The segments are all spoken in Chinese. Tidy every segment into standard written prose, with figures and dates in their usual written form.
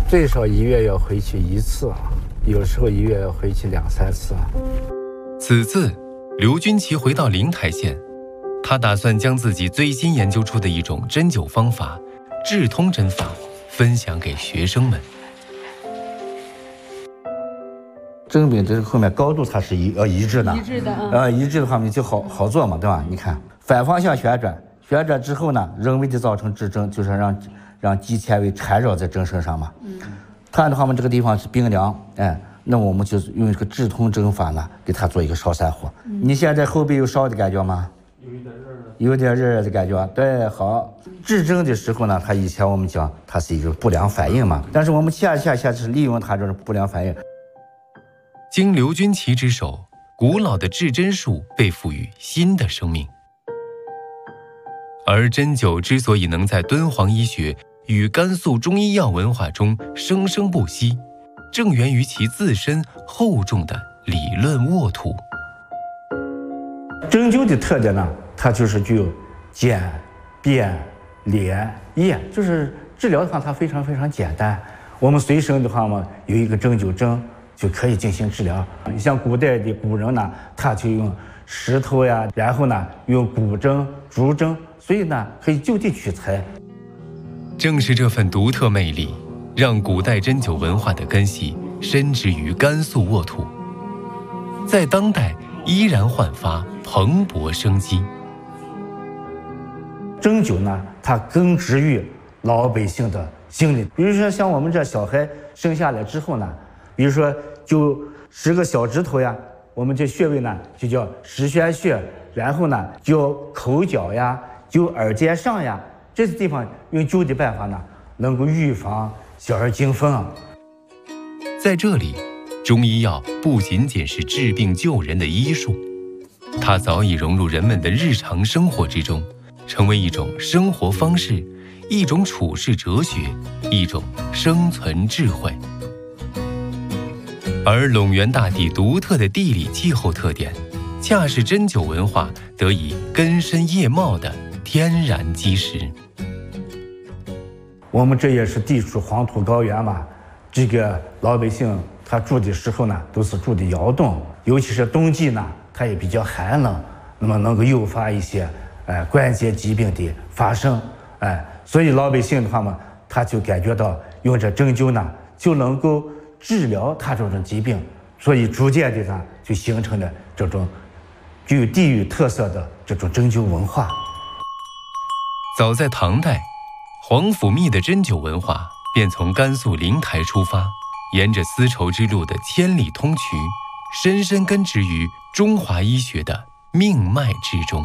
最少1月要回去1次，有时候1月要回去2、3次。 此次刘军奇回到灵台县，他打算将自己最新研究出的一种针灸方法智通针法分享给学生们。 针柄这后面高度它是一致的，一致的话就好做嘛，对吧？你看反方向旋转，旋转之后呢，人为的造成质针，就是让肌纤维缠绕在针身上嘛。它的话嘛，这个地方是冰凉，那我们就用这个智通针法呢，给它做一个烧散火。你现在后背有烧的感觉吗？有点热的感觉。对，好。制针的时候呢，它以前我们讲它是一个不良反应嘛，但是我们现在是利用它这种不良反应。 经刘军奇之手，古老的制针术被赋予新的生命。而针灸之所以能在敦煌医学与甘肃中医药文化中生生不息，正源于其自身厚重的理论沃土。 针灸的特点呢，它就是具有简、便、廉、易，就是治疗的话，它非常非常简单。我们随身的话嘛，有一个针灸针就可以进行治疗。你像古代的古人呢，他就用石头呀，然后呢用骨针、竹针，所以呢可以就地取材。 正是这份独特魅力，让古代针灸文化的根系深植于甘肃沃土，在当代依然焕发蓬勃生机。 针灸呢，它根植于老百姓的心里。比如说像我们这小孩生下来之后呢，比如说就10个小指头呀，我们这穴位呢就叫十宣穴，然后呢就口角呀，就耳尖上呀，这些地方用灸的办法呢，能够预防小儿惊风。 在这里，中医药不仅仅是治病救人的医术，它早已融入人们的日常生活之中，成为一种生活方式，一种处世哲学，一种生存智慧。而陇源大地独特的地理气候特点，恰是针灸文化得以根深叶茂的天然基石。 我们这也是地处黄土高原嘛，这个老百姓他住的时候呢，都是住的窑洞，尤其是冬季呢，它也比较寒冷，那么能够诱发一些关节疾病的发生，所以老百姓的话嘛，他就感觉到用这针灸呢，就能够治疗他这种疾病，所以逐渐的呢，就形成了这种具有地域特色的这种针灸文化。 早在唐代，皇甫谧的针灸文化便从甘肃灵台出发，沿着丝绸之路的千里通衢，深深根植于中华医学的命脉之中。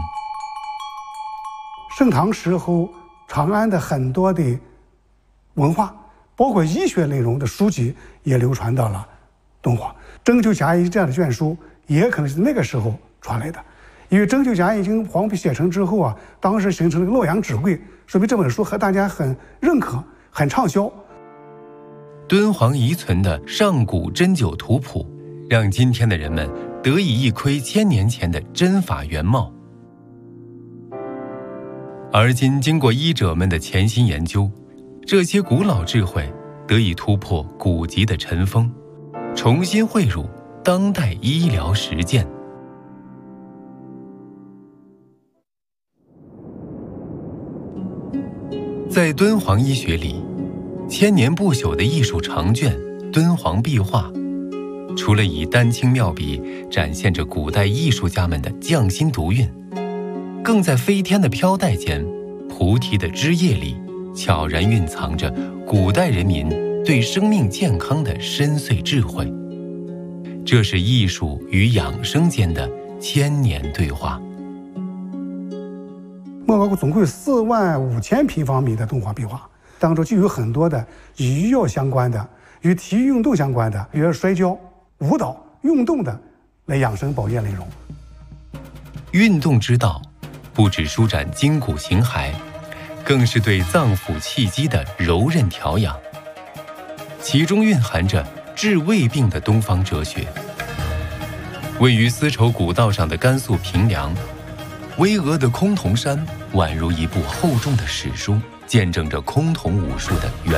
盛唐时候，长安的很多的文化，包括医学内容的书籍，也流传到了敦煌。针灸甲乙这样的卷书，也可能是那个时候传来的。因为针灸甲乙经黄丕写成之后啊，当时形成了洛阳纸贵，说明这本书和大家很认可，很畅销。 敦煌遗存的上古针灸图谱，让今天的人们得以一窥1000年前的针法原貌。而今经过医者们的潜心研究，这些古老智慧得以突破古籍的尘封，重新汇入当代医疗实践。在敦煌医学里，1000年不朽的艺术长卷敦煌壁画，除了以丹青妙笔展现着古代艺术家们的匠心独运，更在飞天的飘带间，菩提的枝叶里，悄然蕴藏着古代人民对生命健康的深邃智慧。这是艺术与养生间的1000年对话。 莫高窟总共有45000平方米的敦煌壁画，当中就有很多的与医药相关的、与体育运动相关的，比如摔跤、舞蹈、运动的来养生保健内容。 运动之道，不只舒展筋骨形骸，更是对脏腑气机的柔韧调养，其中蕴含着治胃病的东方哲学。位于丝绸古道上的甘肃平凉，巍峨的崆峒山宛如一部厚重的史书，见证着崆峒武术的